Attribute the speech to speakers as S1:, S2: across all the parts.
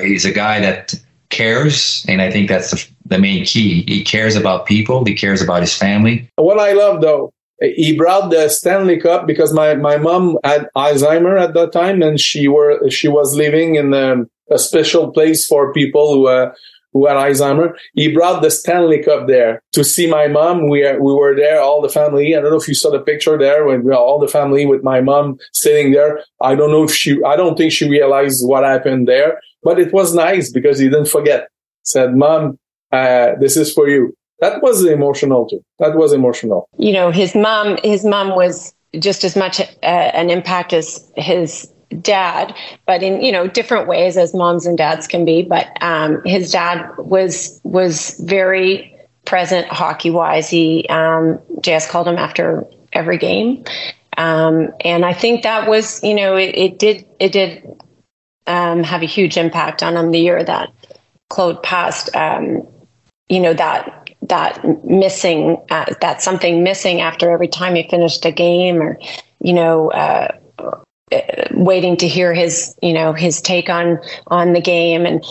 S1: he's a guy that cares, and I think that's the main key. He cares about people. He cares about his family.
S2: What I love, though, he brought the Stanley Cup because my mom had Alzheimer at that time, and she was living in a special place for people who had Alzheimer. He brought the Stanley Cup there to see my mom. We were there, all the family. I don't know if you saw the picture there when all the family with my mom sitting there. I don't think she realized what happened there, but it was nice because he didn't forget. Said, "Mom, this is for you." That was emotional too. That was emotional.
S3: You know, his mom was just as much an impact as his dad, but in, you know, different ways, as moms and dads can be. But his dad was very present hockey wise. He JS called him after every game, and I think that was, you know, it did have a huge impact on him the year that Claude passed. You know, that missing, that something missing after every time he finished a game, or, you know, waiting to hear his take on the game. And,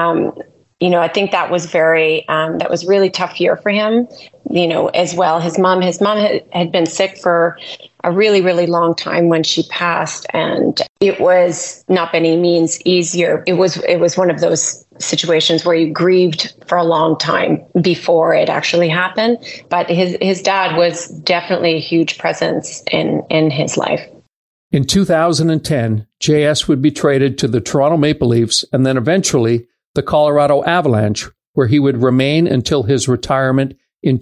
S3: you know, I think that was that was really tough year for him, you know, as well. His mom had been sick for a really, really long time when she passed, and it was not by any means easier. It was one of those situations where you grieved for a long time before it actually happened. But his dad was definitely a huge presence in his life.
S4: In 2010, JS would be traded to the Toronto Maple Leafs and then eventually the Colorado Avalanche, where he would remain until his retirement in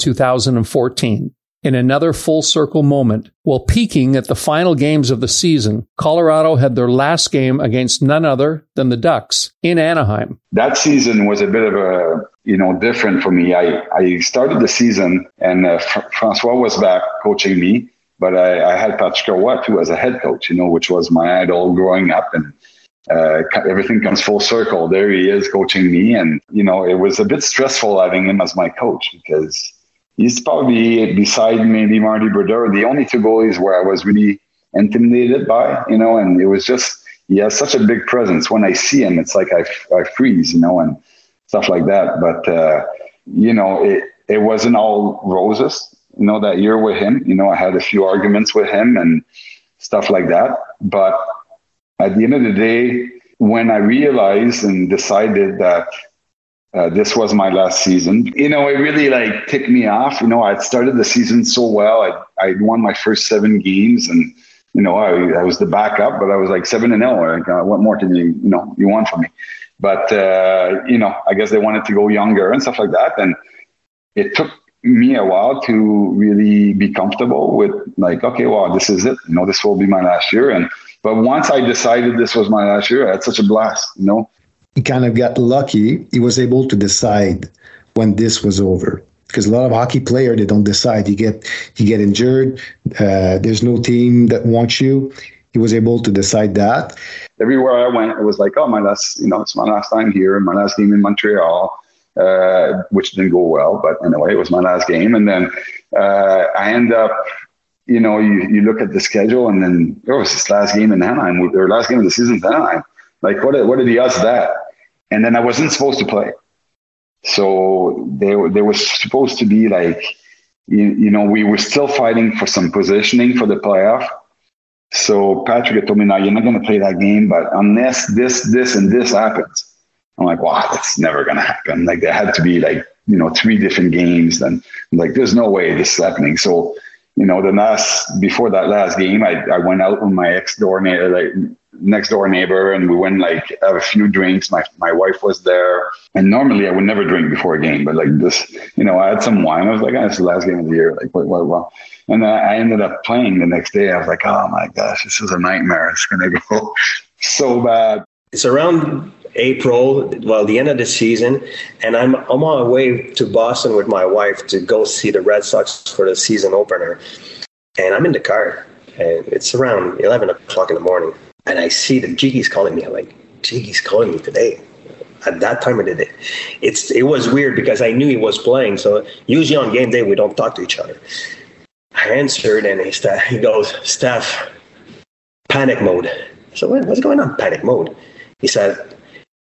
S4: 2014. In another full-circle moment, while peaking at the final games of the season, Colorado had their last game against none other than the Ducks in Anaheim.
S5: That season was a bit of a, you know, different for me. I started the season and Francois was back coaching me, but I had Patrick Roy too as a head coach, you know, which was my idol growing up, and everything comes full circle. There he is coaching me, and, you know, it was a bit stressful having him as my coach because he's probably, beside maybe Marty Brodeur, the only two goalies where I was really intimidated by, you know, and it was just, he has such a big presence. When I see him, it's like I freeze, you know, and stuff like that. But, you know, it wasn't all roses, you know, that year with him. You know, I had a few arguments with him and stuff like that. But at the end of the day, when I realized and decided that this was my last season, you know, it really like ticked me off. You know, I'd started the season so well. I'd won my first 7 games, and, you know, I was the backup, but I was like 7-0. Like, what more can you want from me? But, you know, I guess they wanted to go younger and stuff like that. And it took me a while to really be comfortable with, like, okay, well, this is it. You know, this will be my last year. But once I decided this was my last year, I had such a blast, you know.
S6: He kind of got lucky. He was able to decide when this was over, because a lot of hockey players, they don't decide. You get injured. There's no team that wants you. He was able to decide that.
S5: Everywhere I went, it was like, oh, it's my last time here, my last game in Montreal, which didn't go well. But anyway, it was my last game. And then I end up, you know, you look at the schedule, and then it was his last game in Anaheim, their last game of the season in Anaheim. Like, what are the odds of that? And then I wasn't supposed to play. So there was supposed to be like, you know, we were still fighting for some positioning for the playoff. So Patrick had told me, no, you're not going to play that game, but unless this, and this happens. I'm like, wow, that's never going to happen. Like, there had to be like, you know, 3 different games. Then I'm like, there's no way this is happening. So, you know, before that last game, I went out with my next door neighbor, and we went like have a few drinks. My wife was there, and normally I would never drink before a game, but like this, you know, I had some wine. I was like, it's the last game of the year. Like, what? And I ended up playing the next day. I was like, oh my gosh, this is a nightmare. It's gonna go so bad.
S7: It's around April, the end of the season, and I'm on my way to Boston with my wife to go see the Red Sox for the season opener. And I'm in the car, and it's around 11 o'clock in the morning. And I see that Jiggy's calling me. I'm like, Jiggy's calling me today. At that time of the day. It was weird because I knew he was playing. So usually on game day, we don't talk to each other. I answered, and he goes, Steph, panic mode. I said, what's going on, panic mode? He said,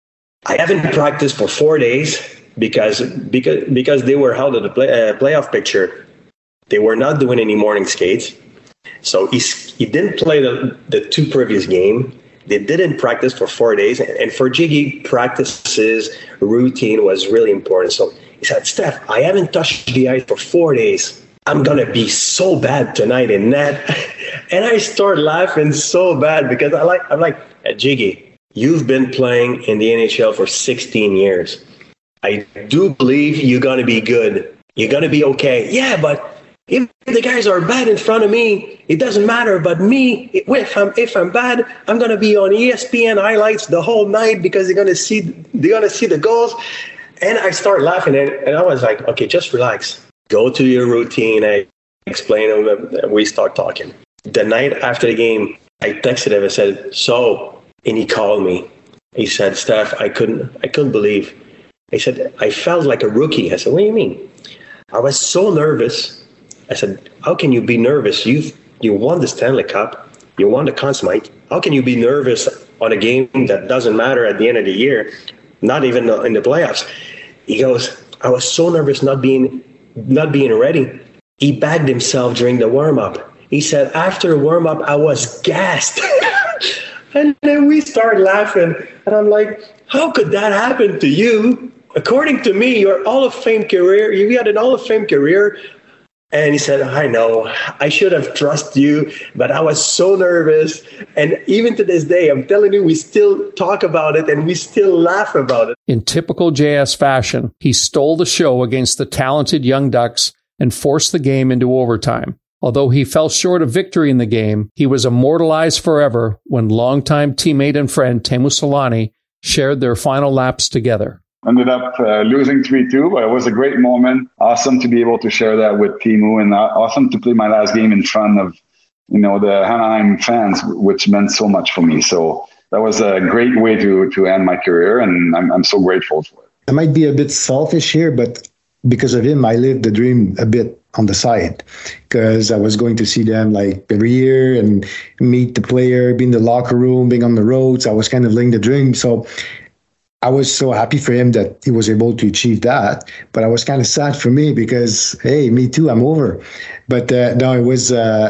S7: I haven't practiced for 4 days because they were out of the playoff picture. They were not doing any morning skates. So he didn't play the 2 previous games. They didn't practice for 4 days. And for Jiggy, practices, routine was really important. So he said, Steph, I haven't touched the ice for 4 days. I'm going to be so bad tonight in net. And I start laughing so bad because I'm like, Jiggy, you've been playing in the NHL for 16 years. I do believe you're going to be good. You're going to be okay. Yeah, but if the guys are bad in front of me, it doesn't matter. But me, if I'm bad, I'm going to be on ESPN highlights the whole night because they're going to see the goals. And I start laughing, and I was like, okay, just relax. Go to your routine. I explain it. We start talking. The night after the game, I texted him and said, so, and he called me. He said, Steph, I couldn't believe. He said, I felt like a rookie. I said, what do you mean? I was so nervous. I said, how can you be nervous? You won the Stanley Cup. You won the Conn Smythe. How can you be nervous on a game that doesn't matter at the end of the year, not even in the playoffs? He goes, I was so nervous not being ready. He bagged himself during the warm-up. He said, after the warm-up, I was gassed. And then we start laughing. And I'm like, how could that happen to you? According to me, your Hall of Fame career, you had an Hall of Fame career. And he said, I know, I should have trusted you, but I was so nervous. And even to this day, I'm telling you, we still talk about it and we still laugh about it.
S4: In typical JS fashion, he stole the show against the talented Young Ducks and forced the game into overtime. Although he fell short of victory in the game, he was immortalized forever when longtime teammate and friend Teemu Selanne shared their final laps together.
S5: Ended up losing 3-2, but it was a great moment. Awesome to be able to share that with Teemu, and awesome to play my last game in front of, the Anaheim fans, which meant so much for me. So that was a great way to end my career, and I'm so grateful for it.
S6: I might be a bit selfish here, but because of him, I lived the dream a bit on the side, because I was going to see them like every year and meet the player, be in the locker room, being on the roads. I was kind of living the dream. So I was so happy for him that he was able to achieve that, but I was kind of sad for me because, hey, me too, I'm over. But no, it was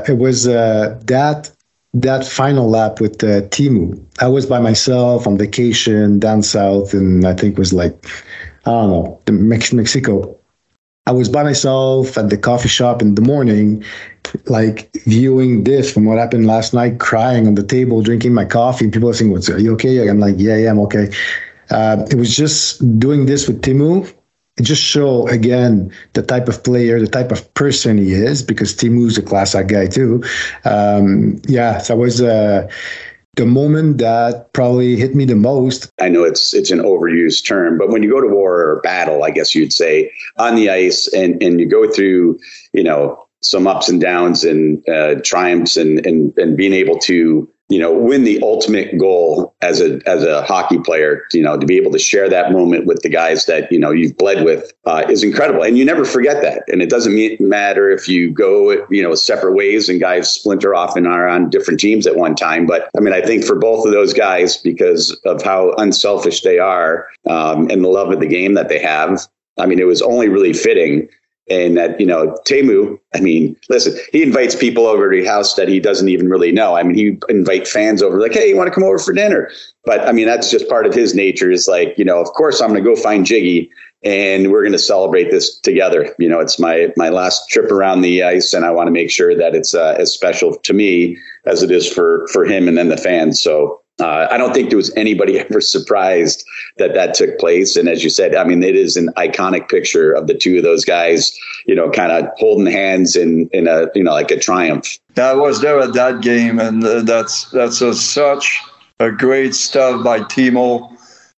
S6: that final lap with Teemu. I was by myself on vacation down south, and I think it was like, I don't know, Mexico. I was by myself at the coffee shop in the morning, like viewing this from what happened last night, crying on the table, drinking my coffee, and people are saying, "Are you okay?" I'm like, yeah, I'm okay. It was just doing this with Teemu. It just show again the type of player, the type of person he is, because Teemu's a class act guy too. So that was the moment that probably hit me the most.
S8: I know it's an overused term, but when you go to war or battle, I guess you'd say, on the ice and you go through, some ups and downs and triumphs and being able to, win the ultimate goal as a hockey player, to be able to share that moment with the guys that, you've bled with is incredible. And you never forget that. And it doesn't matter if you go, separate ways and guys splinter off and are on different teams at one time. But I mean, I think for both of those guys, because of how unselfish they are and the love of the game that they have, I mean, it was only really fitting. And that, Teemu, I mean, listen, he invites people over to his house that he doesn't even really know. I mean, he invite fans over like, hey, you want to come over for dinner? But I mean, that's just part of his nature is like, of course, I'm going to go find Jiggy and we're going to celebrate this together. It's my last trip around the ice, and I want to make sure that it's as special to me as it is for him and then the fans. So I don't think there was anybody ever surprised that took place. And as you said, I mean, it is an iconic picture of the two of those guys, kind of holding hands in a, like a triumph.
S9: I was there at that game, and that's such a great stuff by Teemu.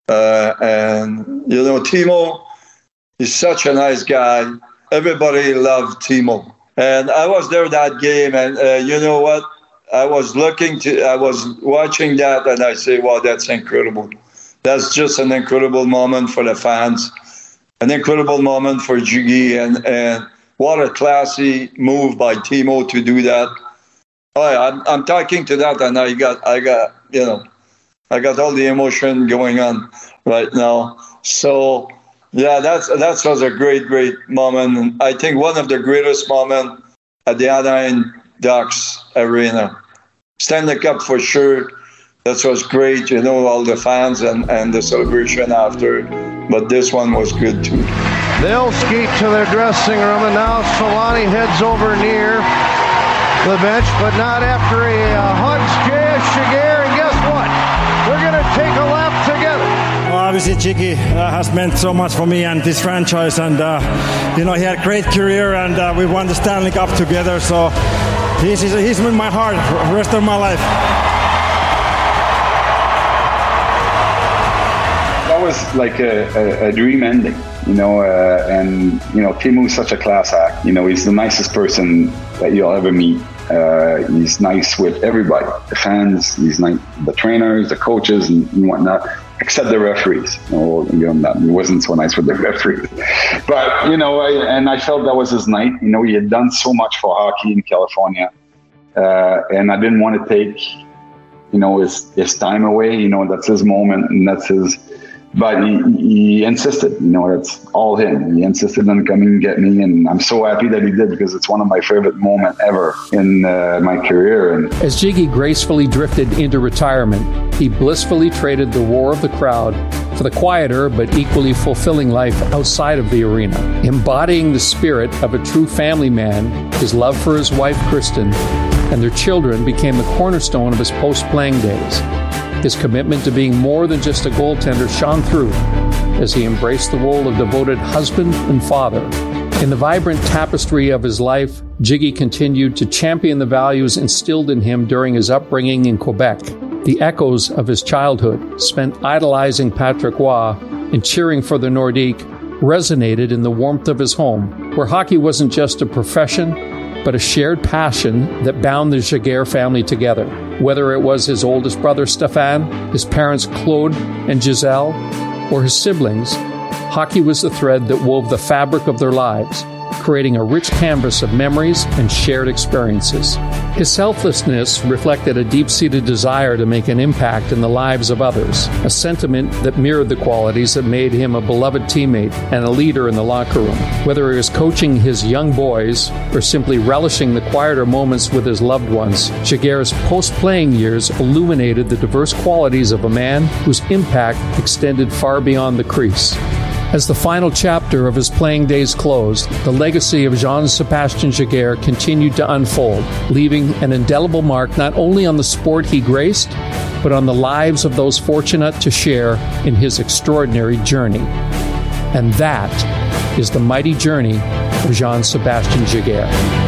S9: And, Teemu is such a nice guy. Everybody loved Teemu. And I was there that game, and you know what? I was watching that, and I say, wow, that's incredible. That's just an incredible moment for the fans, an incredible moment for Jiggy, and what a classy move by Teemu to do that. I'm talking to that, and I got I got all the emotion going on right now. So, yeah, that was a great moment. And I think one of the greatest moments at the Anaheim Ducks Arena. Stanley Cup for sure. That was great, all the fans and the celebration after. But this one was good too.
S10: They'll skate to their dressing room, and now Solani heads over near the bench, but not after he hugs J.S. Giguère. And guess what? We're going to take a lap together.
S11: Well, obviously, Jiggy has meant so much for me and this franchise, and he had a great career, and we won the Stanley Cup together. So he's in my heart for the rest of my life.
S5: That was like a dream ending, and Teemu's such a class act. He's the nicest person that you'll ever meet. He's nice with everybody, the fans, he's nice, the trainers, the coaches, and whatnot, except the referees. He wasn't so nice with the referees. But, I felt that was his night. He had done so much for hockey in California, and I didn't want to take, his time away. That's his moment, and that's his... But he insisted, it's all him. He insisted on coming and get me, and I'm so happy that he did, because it's one of my favorite moments ever in my career. And
S4: as Jiggy gracefully drifted into retirement, he blissfully traded the roar of the crowd for the quieter but equally fulfilling life outside of the arena. Embodying the spirit of a true family man, his love for his wife, Kristen, and their children became the cornerstone of his post-playing days. His commitment to being more than just a goaltender shone through as he embraced the role of devoted husband and father. In the vibrant tapestry of his life, Jiggy continued to champion the values instilled in him during his upbringing in Quebec. The echoes of his childhood, spent idolizing Patrick Roy and cheering for the Nordiques, resonated in the warmth of his home, where hockey wasn't just a profession, but a shared passion that bound the Giguère family together. Whether it was his oldest brother Stéphane, his parents Claude and Giselle, or his siblings, hockey was the thread that wove the fabric of their lives, creating a rich canvas of memories and shared experiences. His selflessness reflected a deep-seated desire to make an impact in the lives of others, a sentiment that mirrored the qualities that made him a beloved teammate and a leader in the locker room. Whether he was coaching his young boys or simply relishing the quieter moments with his loved ones, Giguère's post-playing years illuminated the diverse qualities of a man whose impact extended far beyond the crease. As the final chapter of his playing days closed, the legacy of Jean-Sébastien Giguère continued to unfold, leaving an indelible mark not only on the sport he graced, but on the lives of those fortunate to share in his extraordinary journey. And that is the mighty journey of Jean-Sébastien Giguère.